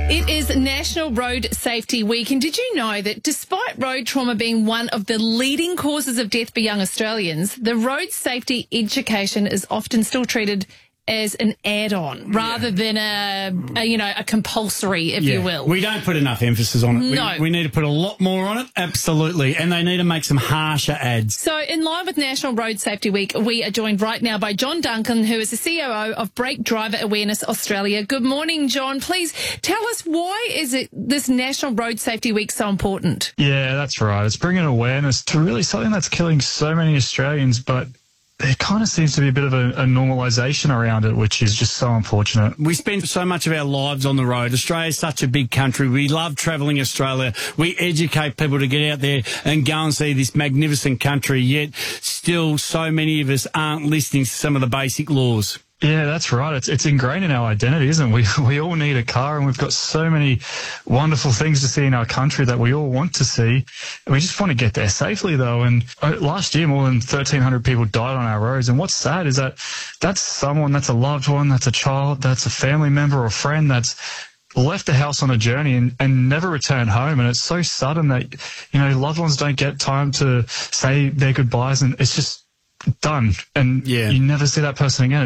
It is National Road Safety Week, and did you know that despite road trauma being one of the leading causes of death for young Australians, the road safety education is often still treated as an add-on rather than a compulsory, if you will. We don't put enough emphasis on it. No. We need to put a lot more on it, absolutely, and they need to make some harsher ads. So in line with National Road Safety Week, we are joined right now by John Duncan, who is the COO of Brake Driver Awareness Australia. Good morning, John. Please tell us, why is this National Road Safety Week so important? Yeah, that's right. It's bringing awareness to really something that's killing so many Australians, but there kind of seems to be a bit of a normalisation around it, which is just so unfortunate. We spend so much of our lives on the road. Australia's such a big country. We love travelling Australia. We educate people to get out there and go and see this magnificent country, yet still so many of us aren't listening to some of the basic laws. Yeah, that's right. It's ingrained in our identity, isn't it? We all need a car, and we've got so many wonderful things to see in our country that we all want to see. We just want to get there safely, though. And last year, more than 1,300 people died on our roads. And what's sad is that that's someone, that's a loved one, that's a child, that's a family member or friend that's left the house on a journey and never returned home. And it's so sudden that, loved ones don't get time to say their goodbyes, and it's just done, and you never see that person again.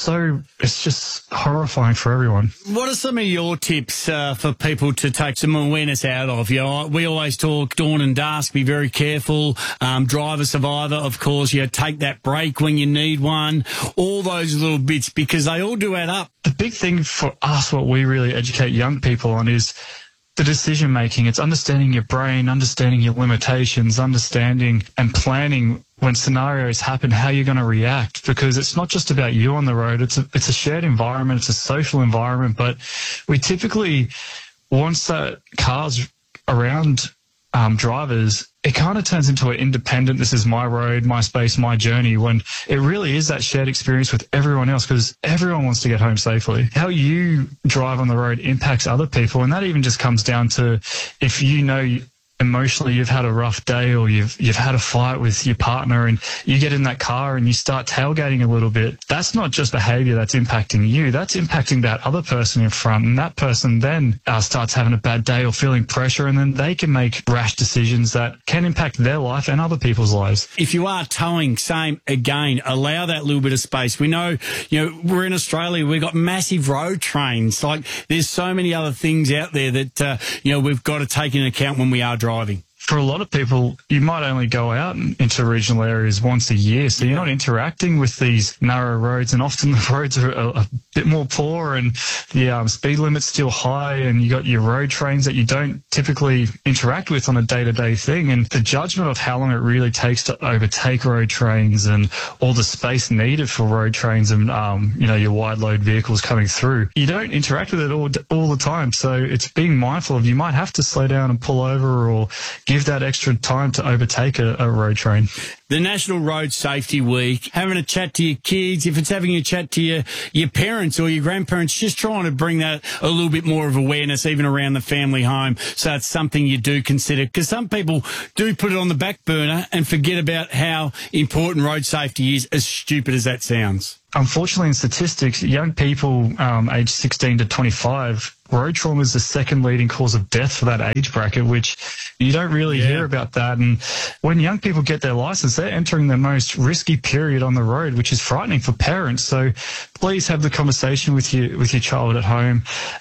It's just horrifying for everyone. What are some of your tips for people to take some awareness out of? We always talk dawn and dusk, be very careful, driver survivor, of course, take that break when you need one, all those little bits, because they all do add up. The big thing for us, what we really educate young people on, is the decision making. It's understanding your brain, understanding your limitations, understanding and planning when scenarios happen, how you're going to react, because it's not just about you on the road. It's a shared environment. It's a social environment. But we typically, once that car's around drivers, it kind of turns into an independent, this is my road, my space, my journey, when it really is that shared experience with everyone else, because everyone wants to get home safely. How you drive on the road impacts other people, and that even just comes down to if emotionally you've had a rough day, or you've had a fight with your partner, and you get in that car and you start tailgating a little bit. That's not just behaviour that's impacting you, that's impacting that other person in front, and that person then starts having a bad day or feeling pressure, and then they can make rash decisions that can impact their life and other people's lives. If you are towing, same again, allow that little bit of space. We know, we're in Australia, we've got massive road trains. Like, there's so many other things out there that, we've got to take into account when we are driving. For a lot of people, you might only go out into regional areas once a year, so you're not interacting with these narrow roads, and often the roads are a bit more poor, and the speed limit's still high, and you got your road trains that you don't typically interact with on a day-to-day thing. And the judgment of how long it really takes to overtake road trains and all the space needed for road trains and your wide load vehicles coming through, you don't interact with it all the time. So it's being mindful of, you might have to slow down and pull over, or give that extra time to overtake a road train. The National Road Safety Week, having a chat to your kids, if it's having a chat to your parents or your grandparents, just trying to bring that a little bit more of awareness even around the family home, so it's something you do consider. Because some people do put it on the back burner and forget about how important road safety is, as stupid as that sounds. Unfortunately, in statistics, young people aged 16 to 25, road trauma is the second leading cause of death for that age bracket, which you don't really hear about that. And when young people get their license, they're entering the most risky period on the road, which is frightening for parents. So please have the conversation with your child at home,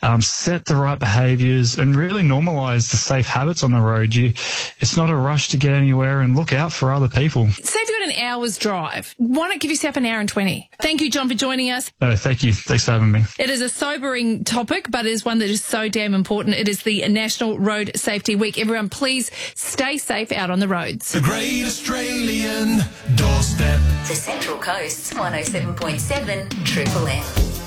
set the right behaviours, and really normalise the safe habits on the road. It's not a rush to get anywhere, and look out for other people. Say if you've got an hour's drive, why not give yourself an hour and 20? Thank you, John, for joining us. No, thank you. Thanks for having me. It is a sobering topic, but it is one that is so damn important. It is the National Road Safety Week. Everyone, please stay safe out on the roads. The Great Australian Doorstep. The Central Coast's 107.7 Triple M.